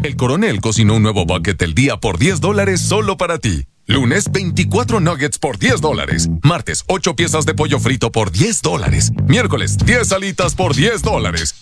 El Coronel cocinó un nuevo bucket del día por $10 solo para ti. Lunes, 24 nuggets por $10. Martes, 8 piezas de pollo frito por $10. Miércoles, 10 alitas por $10.